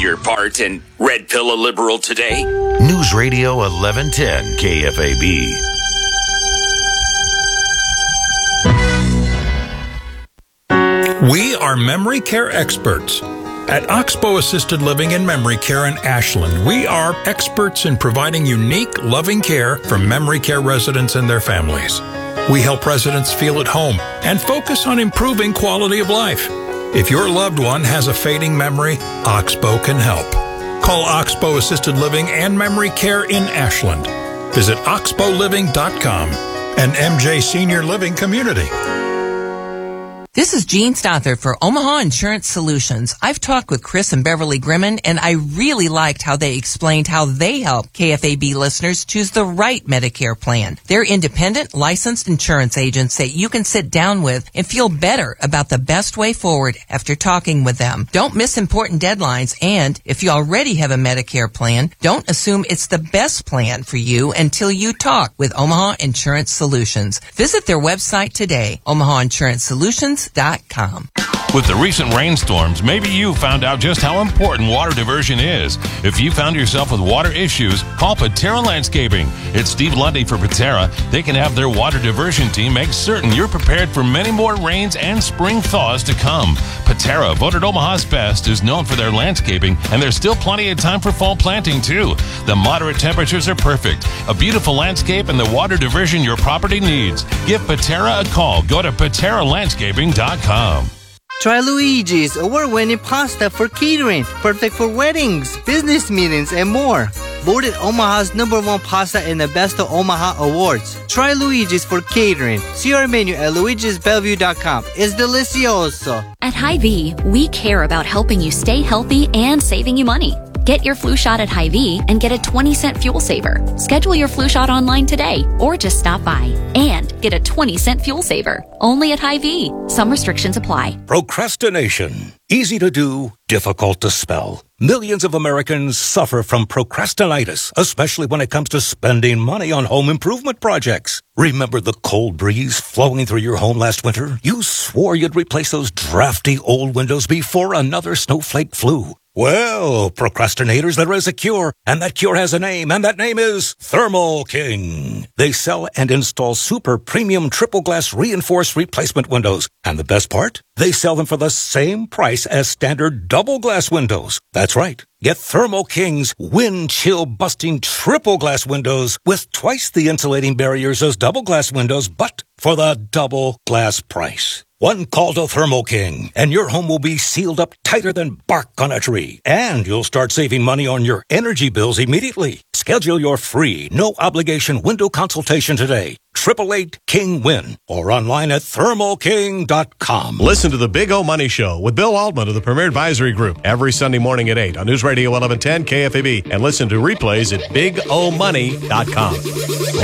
your part in Red Pill a Liberal today? News Radio 1110 KFAB. We are memory care experts. At Oxbow Assisted Living and Memory Care in Ashland, we are experts in providing unique, loving care for memory care residents and their families. We help residents feel at home and focus on improving quality of life. If your loved one has a fading memory, Oxbow can help. Call Oxbow Assisted Living and Memory Care in Ashland. Visit oxbowliving.com, an MJ Senior Living community. This is Jean Stothard for Omaha Insurance Solutions. I've talked with Chris and Beverly Grimman, and I really liked how they explained how they help KFAB listeners choose the right Medicare plan. They're independent, licensed insurance agents that you can sit down with and feel better about the best way forward after talking with them. Don't miss important deadlines, and if you already have a Medicare plan, don't assume it's the best plan for you until you talk with Omaha Insurance Solutions. Visit their website today, omahainsuranceSolutions.com. With the recent rainstorms, maybe you found out just how important water diversion is. If you found yourself with water issues, call Patera Landscaping. It's Steve Lundy for Patera. They can have their water diversion team make certain you're prepared for many more rains and spring thaws to come. Patera, voted Omaha's best, is known for their landscaping, and there's still plenty of time for fall planting, too. The moderate temperatures are perfect. A beautiful landscape and the water diversion your property needs. Give Patera a call. Go to PateraLandscaping.com. Try Luigi's award-winning pasta for catering, perfect for weddings, business meetings, and more. Voted Omaha's #1 pasta in the Best of Omaha Awards. Try Luigi's for catering. See our menu at luigisbellevue.com. It's delicioso. At Hy-Vee, we care about helping you stay healthy and saving you money. Get your flu shot at Hy-Vee and get a 20-cent fuel saver. Schedule your flu shot online today or just stop by and get a 20-cent fuel saver. Only at Hy-Vee. Some restrictions apply. Procrastination. Easy to do, difficult to spell. Millions of Americans suffer from procrastinitis, especially when it comes to spending money on home improvement projects. Remember the cold breeze flowing through your home last winter? You swore you'd replace those drafty old windows before another snowflake flew. Well, procrastinators, there is a cure, and that cure has a name, and that name is Thermo King. They sell and install super premium triple glass reinforced replacement windows. And the best part? They sell them for the same price as standard double glass windows. That's right. Get Thermo King's wind chill busting triple glass windows with twice the insulating barriers as double glass windows, but for the double glass price. One call to Thermo King, and your home will be sealed up tighter than bark on a tree. And you'll start saving money on your energy bills immediately. Schedule your free, no-obligation window consultation today. 888-KING-WIN or online at thermoking.com. Listen to the Big O Money Show with Bill Altman of the Premier Advisory Group every Sunday morning at 8 on News Radio 1110 KFAB, and listen to replays at bigomoney.com.